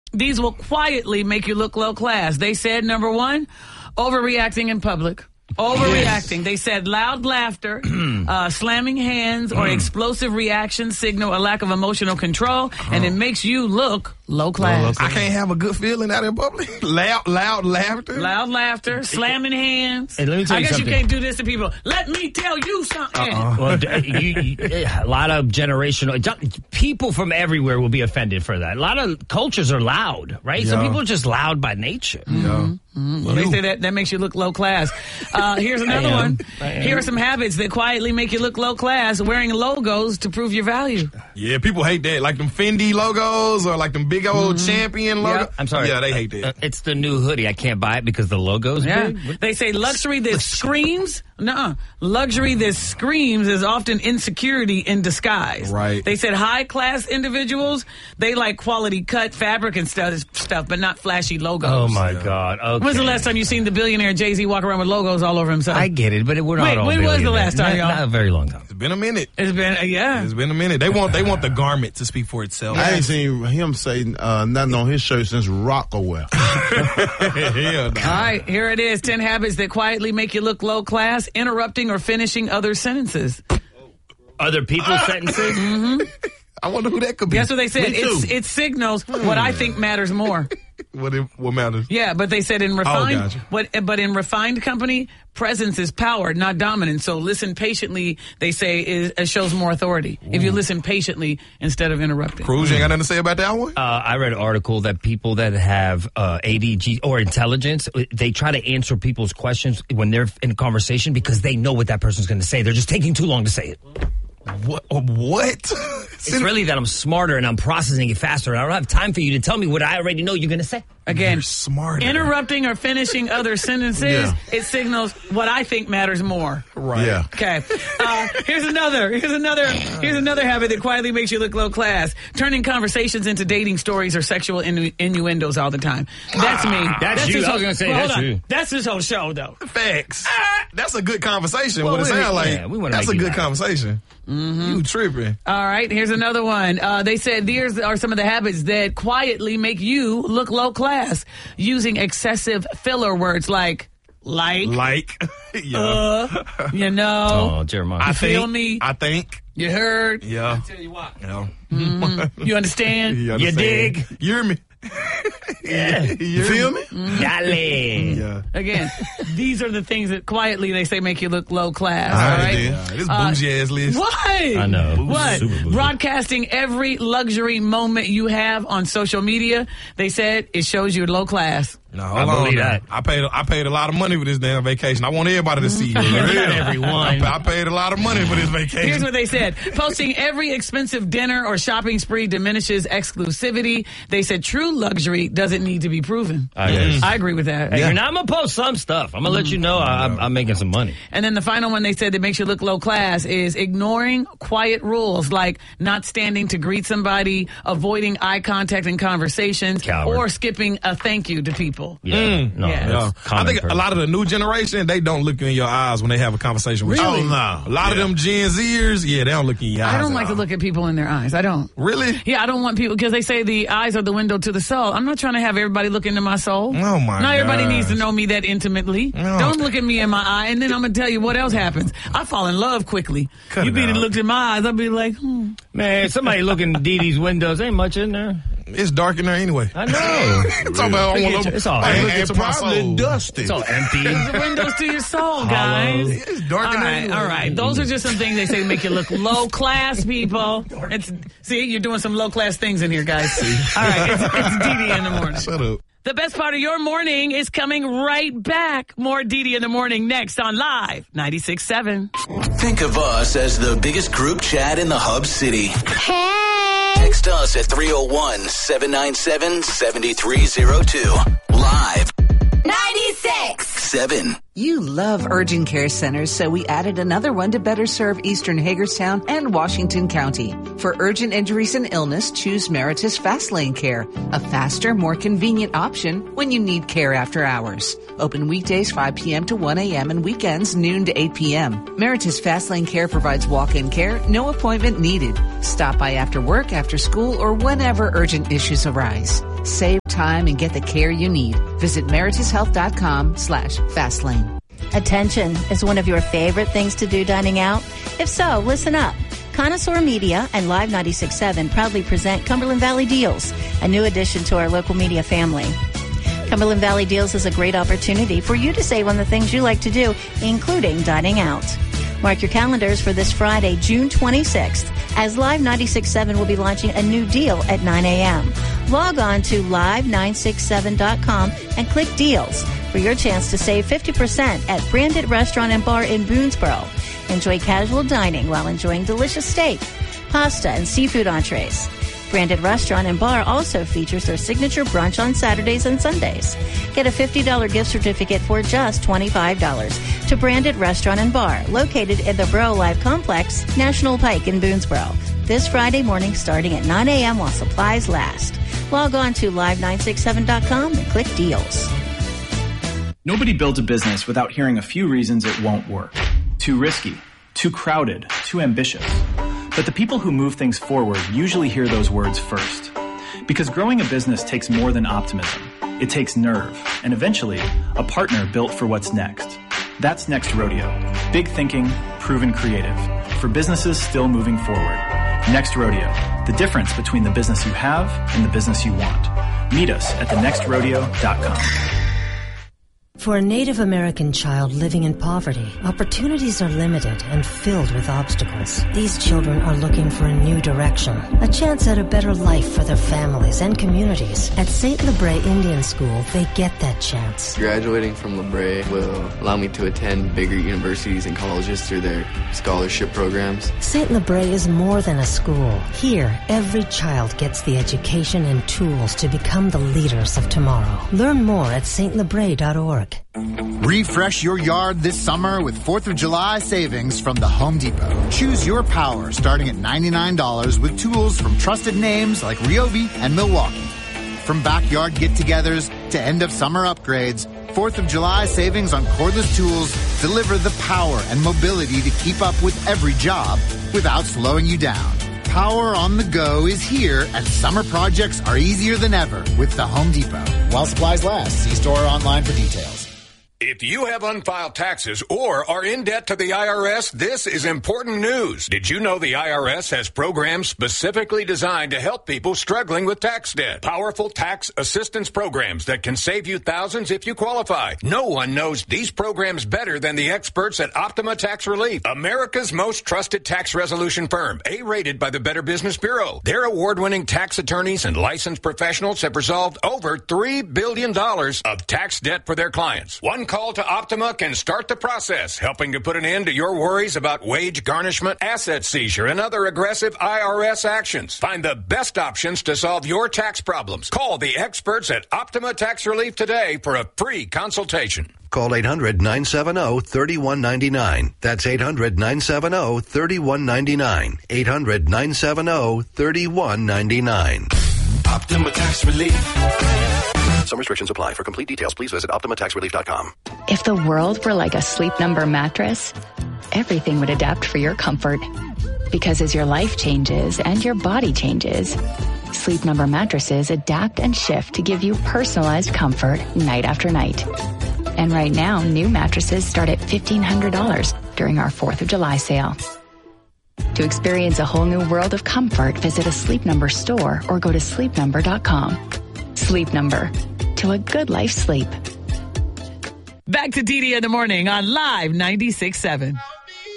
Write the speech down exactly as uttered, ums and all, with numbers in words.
these will quietly make you look low class. They said, number one, overreacting in public. Overreacting. Yes. They said loud laughter, uh, slamming hands, or explosive reactions signal a lack of emotional control, uh-huh. and it makes you look low class. Low class. I can't have a good feeling out in public. loud, loud laughter. Loud laughter, slamming hands. Hey, let me tell I you guess something. you can't do this to people. Let me tell you something. Uh-uh. Well, you, you, a lot of generational people from everywhere will be offended for that. A lot of cultures are loud, right? Yeah. Some people are just loud by nature. Yeah. Mm-hmm. Mm-hmm. Well, they say that that makes you look low class. Uh, here's another one. Here are some habits that quietly make you look low class. Wearing logos to prove your value. Yeah, people hate that. Like them Fendi logos or like them big old mm-hmm. Champion logos. Yep. I'm sorry. Yeah, they hate that. Uh, it's the new hoodie. I can't buy it because the logo's yeah. big. They say luxury that screams. Nuh-uh. Luxury that screams is often insecurity in disguise. Right. They said high class individuals, they like quality cut fabric and stuff, stuff but not flashy logos. Oh my yeah. God. Okay. When's the last time you seen the billionaire Jay-Z walk around with logos all over himself? I get it, but we're not Wait, all when was the last time, not, y'all? Not a very long time. It's been a minute. It's been, uh, yeah. It's been a minute. They want they want the garment to speak for itself. I ain't seen him say uh, nothing on his shirt since Rockaway. Hell no. All right, here it is. ten habits that quietly make you look low class. Interrupting or finishing other sentences. Other people's sentences? Mm-hmm. I wonder who that could be. That's what they said. It's, it signals what I think matters more. What it, what matters? Yeah, but they said in refined, oh, gotcha. but, but in refined company, presence is power, not dominance. So listen patiently, they say, is, it shows more authority. Ooh. If you listen patiently instead of interrupting. Cruz, you ain't got nothing to say about that one? Uh, I read an article that people that have uh, A D G or intelligence, they try to answer people's questions when they're in a conversation because they know what that person's going to say. They're just taking too long to say it. What? What? It's really that I'm smarter and I'm processing it faster and I don't have time for you to tell me what I already know you're going to say. Again, you're smarter. Interrupting or finishing other sentences, yeah. it signals what I think matters more. Right. Yeah. Okay. Uh, here's another. Here's another. Here's another habit that quietly makes you look low class. Turning conversations into dating stories or sexual innu- innuendos all the time. That's me. That's, that's you. Whole, I was going to say well, that's you. That's this whole show, though. Facts. That's a good conversation. Well, what it sounds like. Yeah, we that's a make good laugh. conversation. Mm-hmm. You tripping. All right, here's another one. Uh, they said these are some of the habits that quietly make you look low class. Using excessive filler words like, like, like, yeah. uh, you know. Oh, Jeremiah. I you think, feel me? I think. You heard? Yeah. I tell you what. Yeah. Mm-hmm. You understand? You, you understand? dig? You hear me? Yeah. You, You feel me? Mm-hmm. Dale. Yeah. Again, these are the things that quietly they say make you look low class. All All right, right. then. Yeah, this Uh, bougie ass list. What? I know. What? Super bougie. Broadcasting every luxury moment you have on social media, they said it shows you low class. No, I hold on believe now. that. I paid. I paid a lot of money for this damn vacation. I want everybody to see it. Not everyone. I, I paid a lot of money for this vacation. Here's what they said. Posting every expensive dinner or shopping spree diminishes exclusivity. They said true luxury doesn't need to be proven. I guess. I agree with that. Hey, you're not, I'm going to post some stuff. I'm going to let you know I, I'm, I'm making some money. And then the final one they said that makes you look low class is ignoring quiet rules like not standing to greet somebody, avoiding eye contact in conversations, Coward. or skipping a thank you to people. Yeah. Mm. No, Yeah. that's Yeah. I common think person. a lot of the new generation, they don't look you in your eyes when they have a conversation with Really? you. Oh, no. A lot of Yeah. them Gen Zers, yeah, they don't look in your eyes. I don't at like to all. look at people in their eyes. I don't. Really? Yeah, I don't want people, because they say the eyes are the window to the soul. I'm not trying to have everybody look into my soul. Oh, my Not everybody gosh. needs to know me that intimately. No. Don't look at me in my eye, and then I'm going to tell you what else happens. I fall in love quickly. Cut you it be to out. look in my eyes, I'll be like, hmm. Man, somebody looking at Dee Dee's windows. Ain't much in there. It's dark in there anyway. I know. It's all about, I wanna- It's all I empty. look And into my probably soul. dusty. It's all empty. The windows to your soul, guys. It's dark All in there right, anyway. all right. Those are just some things they say make you look low class, people. It's, see, you're doing some low class things in here, guys. All right, it's, it's Dee Dee in the morning. Shut up. The best part of your morning is coming right back. More Dee Dee in the morning next on Live ninety-six point seven. Think of us as the biggest group chat in the Hub City. Hey! Text us at three oh one, seven nine seven, seven three oh two. Live ninety-six! seven. You love urgent care centers, so we added another one to better serve Eastern Hagerstown and Washington County. For urgent injuries and illness, choose Meritus Fastlane Care, a faster, more convenient option when you need care after hours. Open weekdays five p.m. to one a.m. and weekends noon to eight p.m. Meritus Fastlane Care provides walk-in care, no appointment needed. Stop by after work, after school, or whenever urgent issues arise. Save time and get the care you need. Visit meritushealth.com slash fastlane. Attention is one of your favorite things to do dining out? If so, listen up. Connoisseur Media and Live ninety-six point seven proudly present Cumberland Valley Deals, a new addition to our local media family. Cumberland Valley Deals is a great opportunity for you to save on the things you like to do, including dining out. Mark your calendars for this Friday, June twenty-sixth, as Live ninety-six point seven will be launching a new deal at nine a.m. Log on to live nine six seven dot com and click Deals for your chance to save fifty percent at Branded Restaurant and Bar in Boonesboro. Enjoy casual dining while enjoying delicious steak, pasta, and seafood entrees. Branded Restaurant and Bar also features their signature brunch on Saturdays and Sundays. Get a fifty dollars gift certificate for just twenty-five dollars to Branded Restaurant and Bar, located in the Bro Life Complex, National Pike in Boonesboro. This Friday morning starting at nine a.m. while supplies last. Log on to live nine six seven dot com and click Deals. Nobody builds a business without hearing a few reasons it won't work. Too risky, too crowded, too ambitious. But the people who move things forward usually hear those words first. Because growing a business takes more than optimism. It takes nerve, and eventually, a partner built for what's next. That's Next Rodeo. Big thinking, proven creative. For businesses still moving forward. Next Rodeo. The difference between the business you have and the business you want. Meet us at the next rodeo dot com. For a Native American child living in poverty, opportunities are limited and filled with obstacles. These children are looking for a new direction, a chance at a better life for their families and communities. At Saint Labre Indian School, they get that chance. Graduating from Labre will allow me to attend bigger universities and colleges through their scholarship programs. Saint Labre is more than a school. Here, every child gets the education and tools to become the leaders of tomorrow. Learn more at saint labre dot org. Refresh your yard this summer with fourth of July savings from the Home Depot. Choose your power starting at ninety-nine dollars with tools from trusted names like Ryobi and Milwaukee. From backyard get-togethers to end-of-summer upgrades, fourth of July savings on cordless tools deliver the power and mobility to keep up with every job without slowing you down. Power on the go is here, and summer projects are easier than ever with the Home Depot. While supplies last, see store or online for details. If you have unfiled taxes or are in debt to the I R S, this is important news. Did you know the I R S has programs specifically designed to help people struggling with tax debt? Powerful tax assistance programs that can save you thousands if you qualify. No one knows these programs better than the experts at Optima Tax Relief, America's most trusted tax resolution firm, A-rated by the Better Business Bureau. Their award-winning tax attorneys and licensed professionals have resolved over three billion dollars of tax debt for their clients. One call to Optima can start the process, helping to put an end to your worries about wage garnishment, asset seizure, and other aggressive I R S actions. Find the best options to solve your tax problems. Call the experts at Optima Tax Relief today for a free consultation. Call eight hundred nine seven zero three one nine nine. That's eight hundred nine seven zero three one nine nine. eight hundred nine seven zero three one nine nine. Optima Tax Relief. Some restrictions apply. For complete details, please visit optima tax relief dot com. If the world were like a Sleep Number mattress, everything would adapt for your comfort. Because as your life changes and your body changes, Sleep Number mattresses adapt and shift to give you personalized comfort night after night. And right now, new mattresses start at fifteen hundred dollars during our fourth of July sale. To experience a whole new world of comfort, visit a Sleep Number store or go to sleep number dot com. Sleep Number. To a good life sleep. Back to D D in the morning on Live ninety-six point seven.